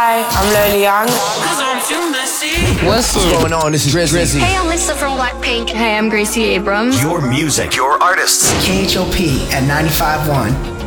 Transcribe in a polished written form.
Hi, I'm Lily Young. What's going on? This is Drizzy. Hey, I'm Lisa from Blackpink. Hey, I'm Gracie Abrams. Your music, your artists. KHOP at 95.1.